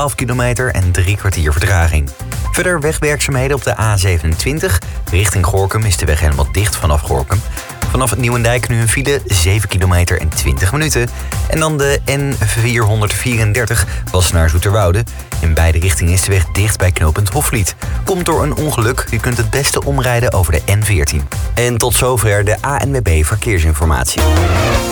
12 kilometer en 3 kwartier vertraging. Verder wegwerkzaamheden op de A27. Richting Gorinchem is de weg helemaal dicht vanaf Gorinchem. Vanaf Nieuwendijk nu een file, 7 kilometer en 20 minuten. En dan de N434 was naar Zoeterwoude. In beide richtingen is de weg dicht bij knooppunt Hofvliet. Komt door een ongeluk, u kunt het beste omrijden over de N14. En tot zover de ANWB Verkeersinformatie.